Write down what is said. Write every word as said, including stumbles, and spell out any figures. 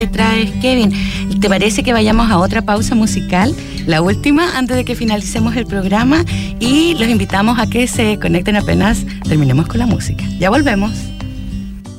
que traes, Kevin. ¿Te parece que vayamos a otra pausa musical, la última, antes de que finalicemos el programa? Y los invitamos a que se conecten apenas terminemos con la música. Ya volvemos.